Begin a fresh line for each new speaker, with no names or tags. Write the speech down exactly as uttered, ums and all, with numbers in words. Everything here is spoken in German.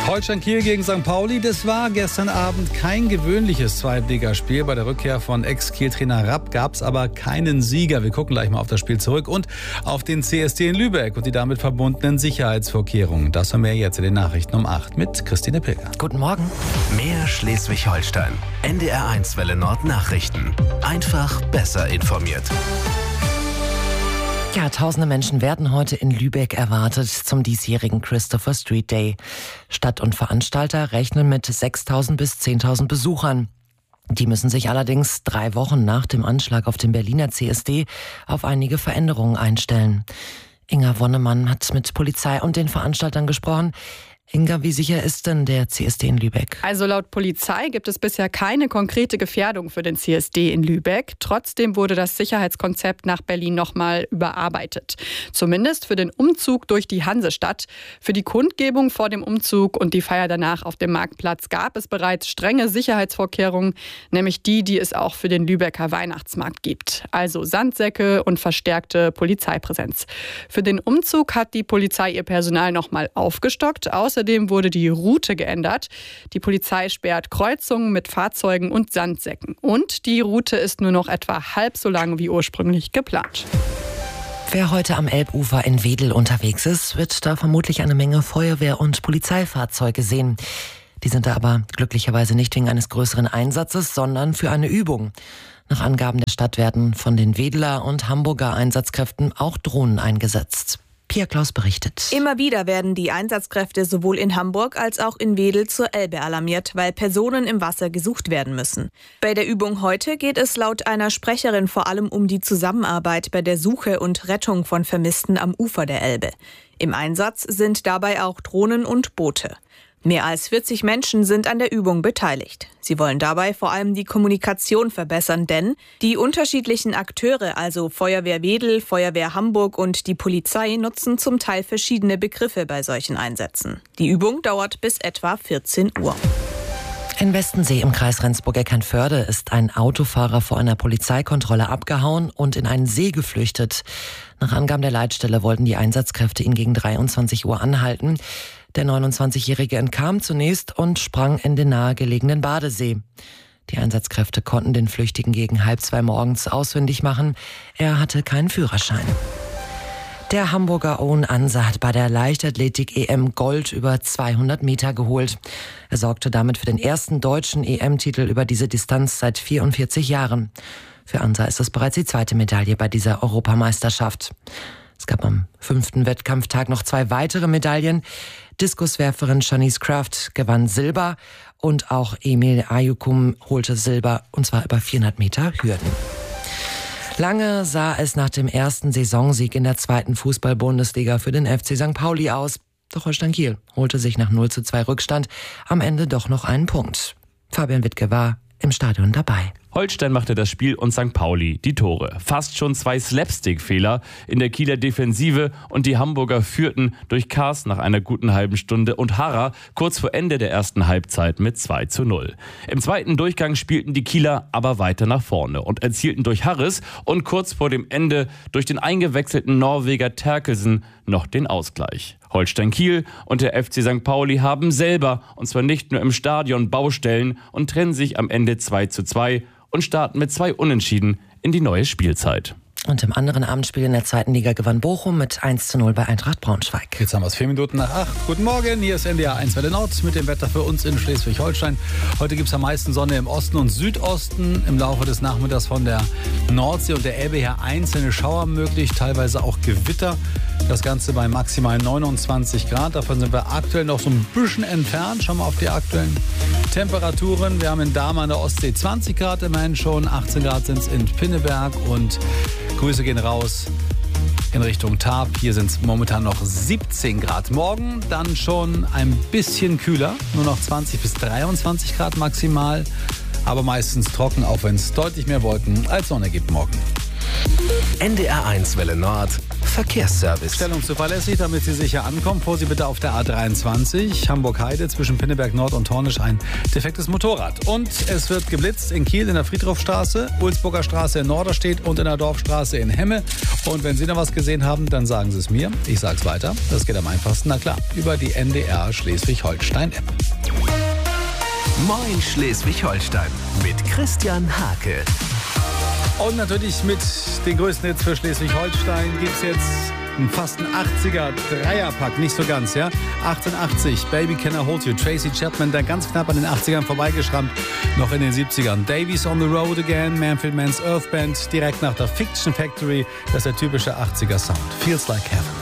Holstein Kiel gegen Sankt Pauli, das war gestern Abend kein gewöhnliches Zweitligaspiel. Bei der Rückkehr von Ex-Kiel-Trainer Rapp gab es aber keinen Sieger. Wir gucken gleich mal auf das Spiel zurück und auf den C S D in Lübeck und die damit verbundenen Sicherheitsvorkehrungen. Das und mehr jetzt in den Nachrichten um acht mit Christine Pilger.
Guten Morgen.
Mehr Schleswig-Holstein. N D R eins Welle Nord Nachrichten. Einfach besser informiert.
Ja, tausende Menschen werden heute in Lübeck erwartet zum diesjährigen Christopher Street Day. Stadt und Veranstalter rechnen mit sechstausend bis zehntausend Besuchern. Die müssen sich allerdings drei Wochen nach dem Anschlag auf den Berliner C S D auf einige Veränderungen einstellen. Inga Wonnemann hat mit Polizei und den Veranstaltern gesprochen. Inga, wie sicher ist denn der C S D in Lübeck?
Also laut Polizei gibt es bisher keine konkrete Gefährdung für den C S D in Lübeck. Trotzdem wurde das Sicherheitskonzept nach Berlin nochmal überarbeitet. Zumindest für den Umzug durch die Hansestadt. Für die Kundgebung vor dem Umzug und die Feier danach auf dem Marktplatz gab es bereits strenge Sicherheitsvorkehrungen, nämlich die, die es auch für den Lübecker Weihnachtsmarkt gibt. Also Sandsäcke und verstärkte Polizeipräsenz. Für den Umzug hat die Polizei ihr Personal nochmal aufgestockt. Außerdem Außerdem wurde die Route geändert. Die Polizei sperrt Kreuzungen mit Fahrzeugen und Sandsäcken. Und die Route ist nur noch etwa halb so lang wie ursprünglich geplant.
Wer heute am Elbufer in Wedel unterwegs ist, wird da vermutlich eine Menge Feuerwehr- und Polizeifahrzeuge sehen. Die sind da aber glücklicherweise nicht wegen eines größeren Einsatzes, sondern für eine Übung. Nach Angaben der Stadt werden von den Wedeler und Hamburger Einsatzkräften auch Drohnen eingesetzt. Pia Klaus berichtet.
Immer wieder werden die Einsatzkräfte sowohl in Hamburg als auch in Wedel zur Elbe alarmiert, weil Personen im Wasser gesucht werden müssen. Bei der Übung heute geht es laut einer Sprecherin vor allem um die Zusammenarbeit bei der Suche und Rettung von Vermissten am Ufer der Elbe. Im Einsatz sind dabei auch Drohnen und Boote. Mehr als vierzig Menschen sind an der Übung beteiligt. Sie wollen dabei vor allem die Kommunikation verbessern, denn die unterschiedlichen Akteure, also Feuerwehr Wedel, Feuerwehr Hamburg und die Polizei, nutzen zum Teil verschiedene Begriffe bei solchen Einsätzen. Die Übung dauert bis etwa vierzehn Uhr.
In Westensee im Kreis Rendsburg-Eckernförde ist ein Autofahrer vor einer Polizeikontrolle abgehauen und in einen See geflüchtet. Nach Angaben der Leitstelle wollten die Einsatzkräfte ihn gegen dreiundzwanzig Uhr anhalten. Der neunundzwanzigjährige entkam zunächst und sprang in den nahegelegenen Badesee. Die Einsatzkräfte konnten den Flüchtigen gegen halb zwei morgens ausfindig machen. Er hatte keinen Führerschein. Der Hamburger Owen Ansa hat bei der Leichtathletik-E M Gold über zweihundert Meter geholt. Er sorgte damit für den ersten deutschen E M-Titel über diese Distanz seit vierundvierzig Jahren. Für Ansa ist es bereits die zweite Medaille bei dieser Europameisterschaft. Es gab am fünften Wettkampftag noch zwei weitere Medaillen. Diskuswerferin Shanice Kraft gewann Silber und auch Emil Ayukum holte Silber, und zwar über vierhundert Meter Hürden. Lange sah es nach dem ersten Saisonsieg in der zweiten Fußball-Bundesliga für den F C Sankt Pauli aus. Doch Holstein Kiel holte sich nach null zu zwei Rückstand am Ende doch noch einen Punkt. Fabian Wittke war im Stadion dabei.
Holstein machte das Spiel und Sankt Pauli die Tore. Fast schon zwei Slapstick-Fehler in der Kieler Defensive und die Hamburger führten durch Kars nach einer guten halben Stunde und Harrer kurz vor Ende der ersten Halbzeit mit zwei zu null. Im zweiten Durchgang spielten die Kieler aber weiter nach vorne und erzielten durch Harris und kurz vor dem Ende durch den eingewechselten Norweger Terkelsen noch den Ausgleich. Holstein Kiel und der F C Sankt Pauli haben selber, und zwar nicht nur im Stadion, Baustellen und trennen sich am Ende zwei zu zwei und starten mit zwei Unentschieden in die neue Spielzeit.
Und im anderen Abendspiel in der zweiten Liga gewann Bochum mit eins zu null bei Eintracht Braunschweig.
Jetzt haben wir es vier Minuten nach acht. Guten Morgen, hier ist N D R eins Welle Nord mit dem Wetter für uns in Schleswig-Holstein. Heute gibt es am meisten Sonne im Osten und Südosten. Im Laufe des Nachmittags von der Nordsee und der Elbe her einzelne Schauer möglich, teilweise auch Gewitter. Das Ganze bei maximal neunundzwanzig Grad. Davon sind wir aktuell noch so ein bisschen entfernt. Schauen wir auf die aktuellen Temperaturen. Wir haben in Dahme an der Ostsee zwanzig Grad immerhin schon. achtzehn Grad sind es in Pinneberg und Grüße gehen raus in Richtung Tarp. Hier sind es momentan noch siebzehn Grad. Morgen dann schon ein bisschen kühler. Nur noch zwanzig bis dreiundzwanzig Grad maximal. Aber meistens trocken, auch wenn es deutlich mehr Wolken als Sonne gibt morgen.
N D R eins Welle Nord Verkehrsservice.
Stellung zuverlässig, damit Sie sicher ankommen. Vorsicht bitte auf der A dreiundzwanzig, Hamburg-Heide zwischen Pinneberg Nord und Tornisch ein defektes Motorrad. Und es wird geblitzt in Kiel in der Friedhofstraße, Ulzburger Straße in Norderstedt und in der Dorfstraße in Hemme. Und wenn Sie noch was gesehen haben, dann sagen Sie es mir. Ich sag's weiter. Das geht am einfachsten, na klar, über die N D R Schleswig-Holstein-App.
Moin Schleswig-Holstein mit Christian Hake.
Und natürlich mit den größten Hits für Schleswig-Holstein gibt es jetzt einen fast einen achtziger Dreierpack, nicht so ganz, ja. achtzehnhundertachtzig, Baby Can I Hold You, Tracy Chapman, der ganz knapp an den achtzigern vorbeigeschrammt, noch in den siebzigern. Davies on the Road Again, Manfield Man's Earth Band, direkt nach der Fiction Factory, das ist der typische achtziger Sound. Feels Like Heaven.